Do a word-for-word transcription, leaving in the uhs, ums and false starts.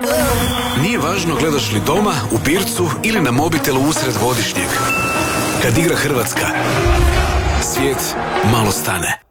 Nije važno gledaš li doma, u bircu ili na mobitelu usred godišnjeg. Kad igra Hrvatska, svijet malo stane.